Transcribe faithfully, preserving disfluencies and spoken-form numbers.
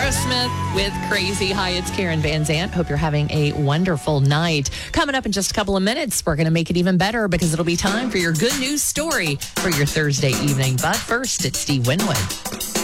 Aerosmith with Crazy. Hi, it's Karen Van Zant. Hope you're having a wonderful night. Coming up in just a couple of minutes, we're going to make it even better because it'll be time for your good news story for your Thursday evening. But first, it's Steve Winwood.